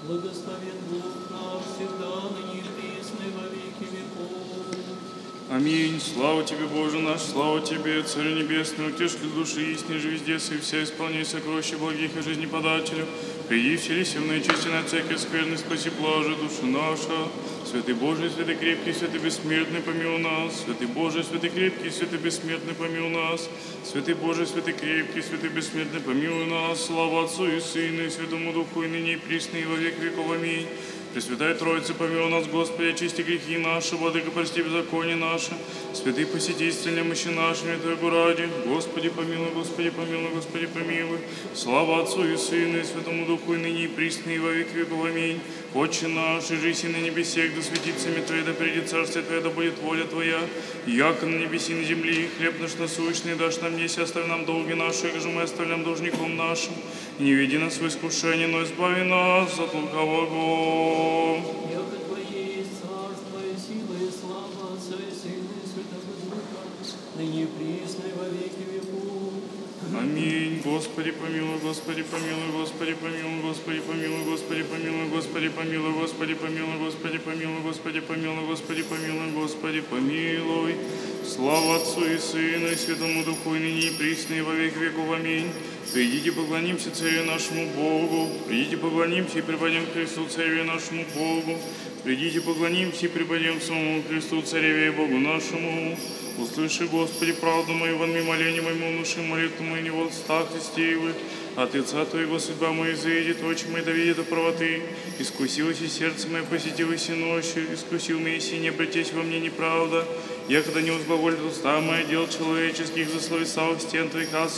Благословен Бог наш, всегда, ныне и присно, и во веки веков. Аминь. Слава Тебе, Боже наш, слава Тебе, Царю Небесный, утешитель души истины, же везде и вся исполняй сокровища благих и жизнеподателю. Приди, вселися в наичистенной церкви скверной, спаси, блажи душа наша. Святый Божий, святый крепкий, святый бессмертный, помилуй нас. Святый Божий, святый крепкий, святый бессмертный, помилуй нас. Святый Божий, святый крепкий, святый бессмертный, помилуй нас. Слава Отцу и Сыну и Святому Духу, и ныне и присно, и во век веков. Аминь. Пресвятая Троица, помилуй нас, Господи, очисти грехи наши, Владыка, прости беззаконие наше. Святый посети исцели мощи нашими, Твоего ради. Господи, помилуй, Господи, помилуй, Господи, помилуй. Слава Отцу и Сыну и Святому Духу, и ныне и присно, и во век веков. Аминь. Отче наш, иже на небесех, да светится имя Твое, да придет царствие Твое, да будет воля Твоя, яко на небеси на земли, хлеб наш насущный дашь нам днесь, оставь нам долги наши, как же мы оставляем должником нашим. И не веди нас в искушение, но избави нас от лукавого. Яко Твое есть царство, и сила, и слава Отца и Сына и Святого Духа, ныне и присно, и во веки веков. Аминь. Господи помилуй, Господи помилуй, Господи помилуй, Господи помилуй, Господи помилуй, Господи помилуй, Господи помилуй, Господи помилуй, Господи помилуй, Господи помилуй, Господи помилуй. Слава Отцу и Сыну и Святому Духу, и ныне и присно, и во век веков. Аминь. Придите, поклонимся Царю нашему Богу, придите, поклонимся и преподем к Христу Царю нашему Богу, придите, поклонимся и преподем самому Христу Цареве и Богу нашему. Услыши, Господи, правду мою, вонми моление моему, внуши молитву мою, не в устах истеивы. От Отца Твоего судьба моя заедет, очи мои да видят до правоты. Искусилось и сердце мое, посетилось и ночью, искусил меня и не обретись во мне неправда. Я, когда не узглаголит уста моя, дел человеческих, засловесал стен Твоих, аз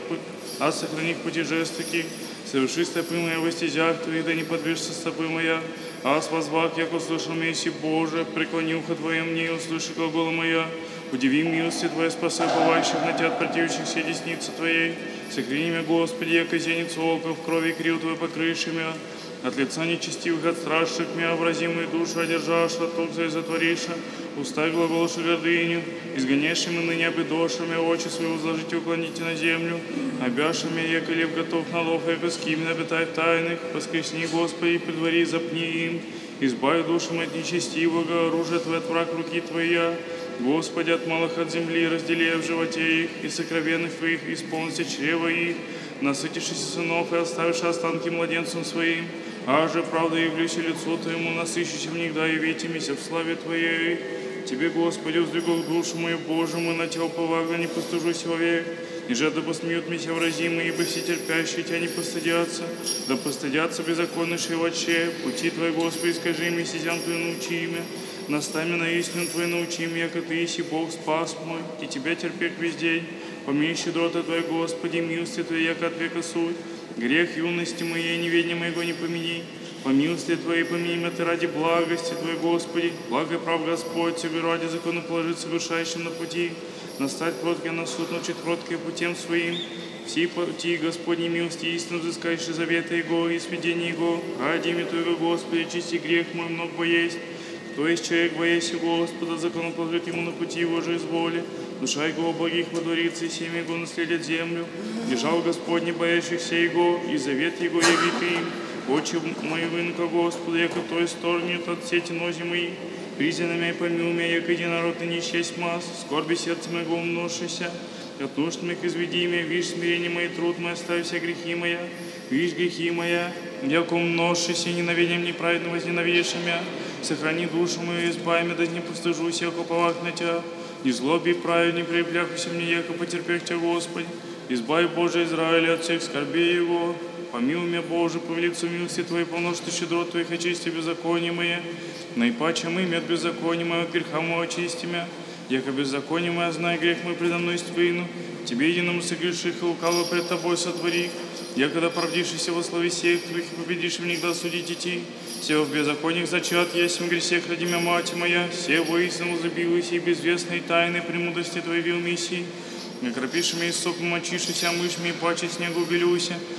сохрани пути жестоких. Соверши стопы моя в стезях Твоих, да не подвижься стопы моя. Аз возвах, як услышал Месси Боже, преклони ухо Твое мне и услыши глагола моя. Удиви милости Твоя, спасай бывающих на Тебя от противящихся десницы Твоей. Сохрани меня, Господи, яко зенец волка, в крови крил Твой покрыши меня. От лица нечестивых, от страшных меня, образимые душу одержашь, от толкза затвориша. Уста глаголши гордыню, изгоняшими ныне обидошами, очи свои возложите, уклоните на землю. Обяшами, яко лев готов на лов, яко скимин обитай в тайных. Воскресни, Господи, предвари, запни им. Избави душу от нечестивого, оружие Твое от враг руки Твоя. Господи, от малых от земли раздели в животе их, и сокровенных Твоих исполнится чрево их, насытившись сынов и оставивши останки младенцам своим. А же правда явлюсь лицу Твоему, насыщися в них, да явитимися в славе Твоей. Тебе, Господи, вздвигал душу мою, Боже мой, на Тебя уповаю, не постыжусь вовек. И же да посмеют меня вразимые, ибо все терпящие Тебя не постыдятся. Да постыдятся беззаконнейшие вотче. Пути Твои, Господи, скажи мне, стезям Твою научи меня. Наставь меня на истину Твою, научи меня, яко Ты еси Бог спас мой, и Тебя терпеть весь день. Помилуй щедроты Твоей, Господи, милости Твоей, яко от века суть. Грех юности моей, неведения моего не помяни. По милости Твоей помяни меня Ты ради благости Твоей, Господи. Благо и прав Господь, Тебе ради закона положить совершающим на пути. Настать кроткий на суд, научить кроткие путем своим. Все пути Господней милости истинно взыскающие завета Его и сведения Его. Ради имя Твоего, Господи, чисти грех мой много есть. То есть человек, боясь Господа, закон положит ему на пути его же изволи. Душа его благих водворится, и семя его наследят землю. Держал Господне боящихся его, и завет его явит им. Очи мои вынка Господа, яко той стороне от сети нози мои. Призи на меня и помилуй меня, яко единородный не честь масс. Скорби сердца моего умножися. От нужд моих изведи меня, видишь смирение мое, труд мой, оставь все грехи моя. Видишь грехи моя, яко умножися, ненавидением неправедно возненавидишь меня. Сохрани душу мою, избави меня, да не постыжусь, яко уповах на Тебя. Не злоби праведни, припляхуйся мне, яко потерпех Тебя, Господи. Избави, Боже, Израиля от всех скорбей его. Помилуй меня, Боже, по великцу милости Твоей, по множеству щедрот Твоих, очисти беззаконие мое. Наипаче мы от беззакония моего, от греха моего очисти меня. Яко беззаконие мое, знай грех мой предо мной ствину. Тебе единому согреших и лукаво пред Тобой сотвори. Я, когда правдившийся во славе сех Твоих, и победишь в них, да судить идти. Все в беззакониях зачат, есть в грехах ради меня, мать моя. Все воистину забилась и безвестной тайны премудрости Твоей вил миссии. Не кропишь меня и сопом мочишься, мышь мне и паче снегу белюся.